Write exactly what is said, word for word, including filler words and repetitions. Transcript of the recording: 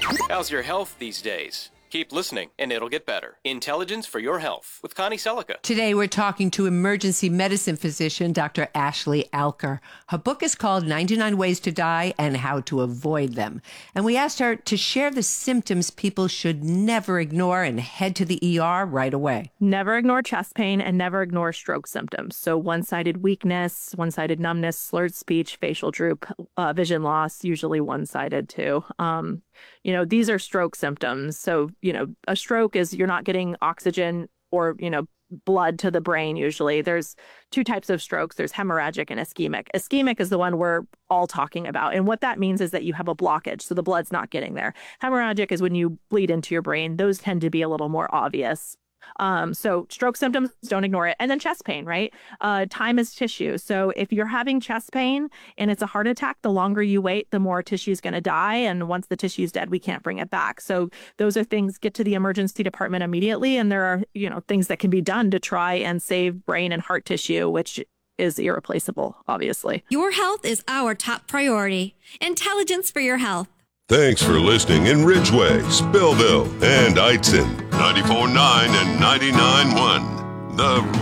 How's your health these days? Keep listening, and it'll get better. Intelligence for Your Health with Connie Selica. Today, we're talking to emergency medicine physician Doctor Ashley Alker. Her book is called ninety-nine Ways to Die and How to Avoid Them. And we asked her to share the symptoms people should never ignore and head to the E R right away. Never ignore chest pain and never ignore stroke symptoms. So one-sided weakness, one-sided numbness, slurred speech, facial droop, uh, vision loss, usually one-sided too. Um, you know, these are stroke symptoms. So, you know, a stroke is you're not getting oxygen or, you know, blood to the brain usually. There's two types of strokes. There's hemorrhagic and ischemic. Ischemic is the one we're all talking about. And what that means is that you have a blockage, so the blood's not getting there. Hemorrhagic is when you bleed into your brain. Those tend to be a little more obvious. Um, so stroke symptoms, don't ignore it. And then chest pain, right? Uh, time is tissue. So if you're having chest pain and it's a heart attack, the longer you wait, the more tissue is going to die. And once the tissue is dead, we can't bring it back. So those are things, get to the emergency department immediately. And there are, you know, things that can be done to try and save brain and heart tissue, which is irreplaceable, obviously. Your health is our top priority. Intelligence for your health. Thanks for listening in Ridgeway, Spillville, and Eitzen. ninety-four point nine and ninety-nine point one. The